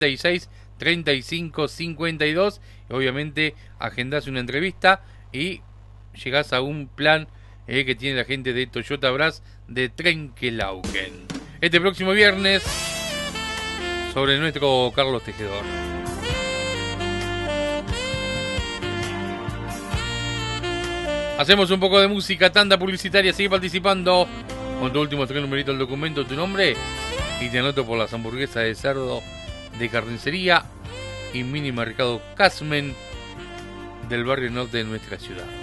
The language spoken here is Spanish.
3552. Obviamente agendás una entrevista y llegás a un plan que tiene la gente de Toyota Brass de Trenquelauquen. Este próximo viernes, sobre nuestro Carlos Tejedor. Hacemos un poco de música, tanda publicitaria, sigue participando con tu último 3 numeritos del documento, tu nombre, y te anoto por las hamburguesas de cerdo de carnicería y mini mercado Casmen del barrio norte de nuestra ciudad.